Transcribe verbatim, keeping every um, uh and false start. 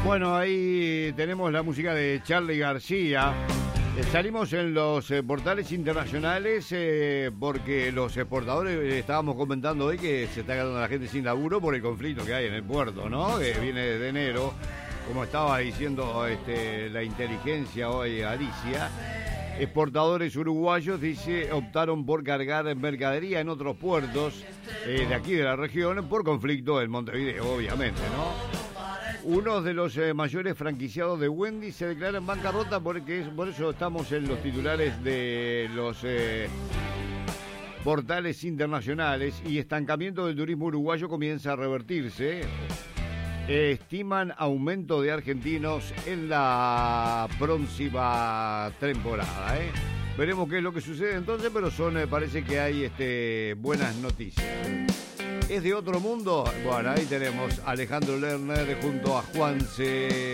Bueno, ahí tenemos la música de Charly García. Eh, salimos en los eh, portales internacionales eh, porque los exportadores, eh, estábamos comentando hoy que se está quedando la gente sin laburo por el conflicto que hay en el puerto, ¿no? Que viene de enero, como estaba diciendo este, la inteligencia hoy, Alicia. Exportadores uruguayos, dice, optaron por cargar mercadería en otros puertos eh, de aquí de la región por conflicto en Montevideo, obviamente, ¿no? Uno de los eh, mayores franquiciados de Wendy's se declara en bancarrota porque es, por eso estamos en los titulares de los eh, portales internacionales y estancamiento del turismo uruguayo comienza a revertirse. Estiman aumento de argentinos en la próxima temporada, ¿eh? Veremos qué es lo que sucede entonces, pero son, eh, parece que hay este, buenas noticias. ¿Es de otro mundo? Bueno, ahí tenemos a Alejandro Lerner junto a Juanse.